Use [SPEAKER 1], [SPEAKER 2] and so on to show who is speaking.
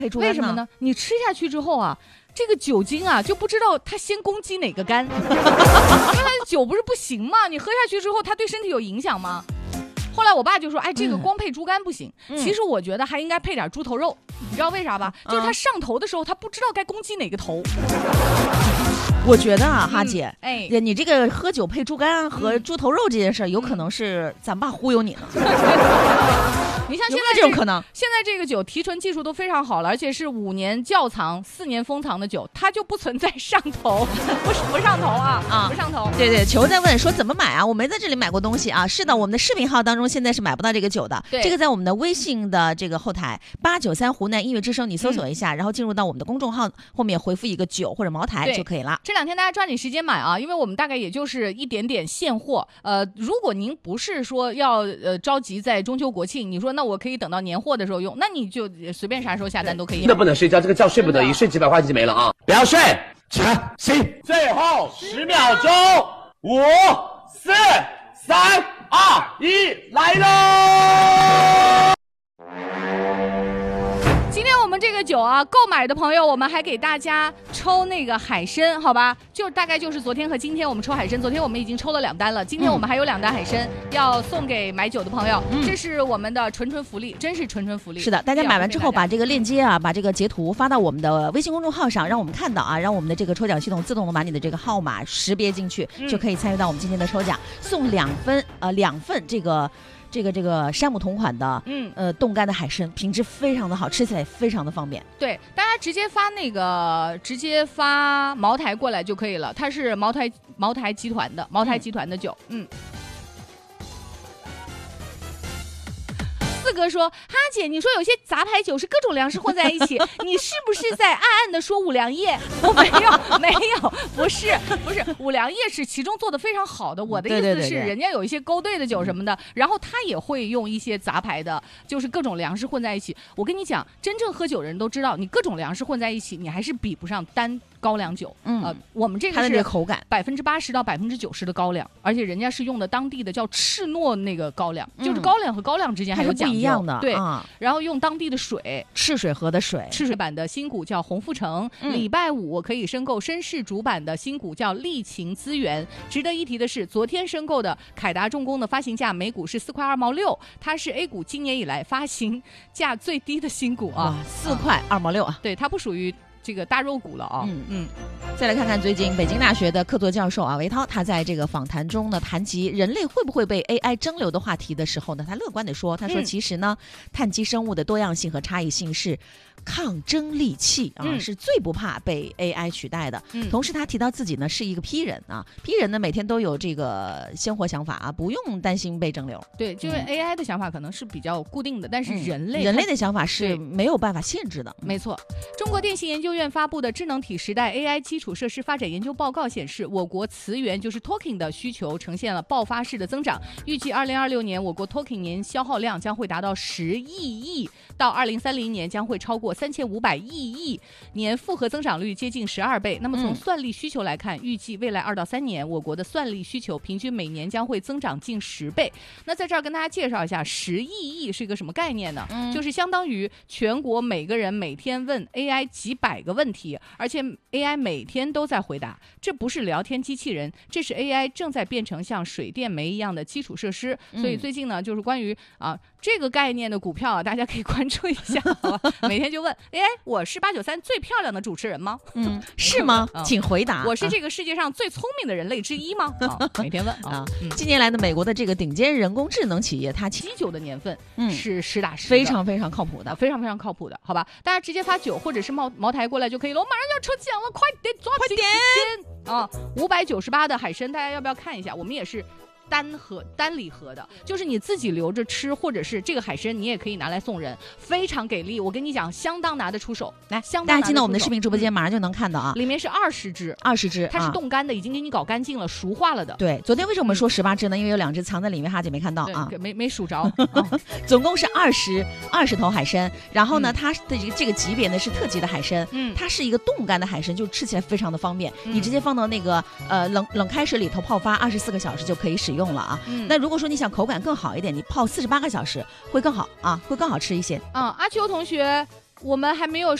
[SPEAKER 1] 为什么呢？你吃下去之后啊，这个酒精啊就不知道它先攻击哪个肝，因为它的酒不是不行吗？你喝下去之后，它对身体有影响吗？后来我爸就说：“哎，这个光配猪肝不行。其实我觉得还应该配点猪头肉，你知道为啥吧？就是他上头的时候，他不知道该攻击哪个头。”
[SPEAKER 2] 我觉得啊，哈姐，
[SPEAKER 1] 你
[SPEAKER 2] 这个喝酒配猪肝和猪头肉这件事，有可能是咱爸忽悠你呢。
[SPEAKER 1] 你像现在
[SPEAKER 2] 这种可能，
[SPEAKER 1] 现在这个酒提纯技术都非常好了，而且是5年窖藏、4年封藏的酒，它就不存在上头，不上头啊，不上头。
[SPEAKER 2] 对，球在问说怎么买啊？我没在这里买过东西啊。是的，我们的视频号当中现在是买不到这个酒的。这个在我们的微信的这个后台893湖南音乐之声，你搜索一下，然后进入到我们的公众号后面回复一个酒或者茅台就可以了。
[SPEAKER 1] 这2天大家抓紧时间买啊，因为我们大概也就是一点点现货。如果您不是说要着急在中秋国庆，你说那我可以等到年货的时候用，那你就随便啥时候下单都可以。
[SPEAKER 3] 真的不能睡觉，这个觉睡不得，一睡几百块钱就没了啊！不要睡，起来，醒，最后10秒钟，5、4、3、2、1，来喽！
[SPEAKER 1] 今天我们这个酒啊，购买的朋友，我们还给大家抽那个海参，好吧？大概就是昨天和今天我们抽海参，昨天我们已经抽了2单了，今天我们还有2单海参要送给买酒的朋友，这是我们的纯福利，真是纯福利。
[SPEAKER 2] 是的，大家买完之后把这个链接啊，把这个截图发到我们的微信公众号上，让我们看到啊，让我们的这个抽奖系统自动的把你的这个号码识别进去，就可以参与到我们今天的抽奖，送2份这个山姆同款的冻干的海参，品质非常的好，吃起来非常的方便。
[SPEAKER 1] 对，大家直接发茅台过来就可以了，它是茅台集团的酒。四哥说：“哈姐，你说有些杂牌酒是各种粮食混在一起，你是不是在暗暗的说五粮液？我没有，不是，五粮液是其中做的非常好的。我的意思是，人家有一些勾兑的酒什么的，然后他也会用一些杂牌的，就是各种粮食混在一起。我跟你讲，真正喝酒的人都知道，你各种粮食混在一起，你还是比不上单高粱酒。我们这个是
[SPEAKER 2] 口感
[SPEAKER 1] 80%到90%的高粱，而且人家是用的当地的叫赤糯那个高粱，就是高粱和高粱之间还有讲究。”
[SPEAKER 2] 一样的，
[SPEAKER 1] 对，然后用当地的水，
[SPEAKER 2] 赤水河的水，
[SPEAKER 1] 赤水版的新股叫鸿富城，礼拜5可以申购绅士主版的新股叫利勤资源。值得一提的是，昨天申购的凯达重工的发行价每股是4块2毛6，它是 A 股今年以来发行价最低的新股啊
[SPEAKER 2] ，4块2毛6啊，
[SPEAKER 1] 对，它不属于这个大肉股了啊。
[SPEAKER 2] 再来看看最近北京大学的客座教授啊韦涛，他在这个访谈中呢谈及人类会不会被 AI 蒸馏的话题的时候呢，他乐观地说，他说其实呢，碳基生物的多样性和差异性是抗争利器啊，是最不怕被 AI 取代的。同时他提到自己呢是一个批人啊，批人呢每天都有这个鲜活想法啊，不用担心被蒸馏。
[SPEAKER 1] 对，就是 AI 的想法可能是比较固定的，但是人类
[SPEAKER 2] 的想法是没有办法限制的。
[SPEAKER 1] 没错，中国电信研究院发布的智能体时代 AI 基础设施发展研究报告显示，我国词源就是 Token 的需求呈现了爆发式的增长，预计2026年我国 Token 年消耗量将会达到10亿，到2030年将会超过3500亿，年复合增长率接近12倍。那么从算力需求来看，预计未来2到3年，我国的算力需求平均每年将会增长近10倍。那在这儿跟大家介绍一下，10亿是一个什么概念呢？就是相当于全国每个人每天问 AI 几百个问题，而且 AI 每天都在回答。这不是聊天机器人，这是 AI 正在变成像水电煤一样的基础设施。所以最近呢，就是关于这个概念的股票啊，大家可以关注一下。每天就问 AI， 我是893最漂亮的主持人吗？
[SPEAKER 2] 是吗？请回答。
[SPEAKER 1] 我是这个世界上最聪明的人类之一吗？每天问啊。
[SPEAKER 2] 近年来的美国的这个顶尖人工智能企业，它基
[SPEAKER 1] 酒的年份是实打实的，
[SPEAKER 2] 非常非常靠谱的，
[SPEAKER 1] 非常非常靠谱的，好吧？大家直接发酒或者是茅台过来就可以了。我马上就要抽奖了，快点抓紧时间啊！598的海参，大家要不要看一下？我们也是单礼盒的，就是你自己留着吃，或者是这个海参你也可以拿来送人，非常给力。我跟你讲，相当拿得出手。来，大
[SPEAKER 2] 家进到我们的视频直播间，马上就能看到啊，
[SPEAKER 1] 里面是20只，它是冻干的，已经给你搞干净了，熟化了的。
[SPEAKER 2] 对，昨天为什么我们说18只呢？因为有2只藏在里面，哈姐没看到啊，
[SPEAKER 1] 没数着。
[SPEAKER 2] 总共是20头海参，然后呢，它的这个级别呢是特级的海参，它是一个冻干的海参，就吃起来非常的方便，你直接放到那个冷开水里头泡发24个小时就可以使用了啊。那如果说你想口感更好一点，你泡48个小时会更好啊，会更好吃一些。
[SPEAKER 1] 阿秋同学我们还没有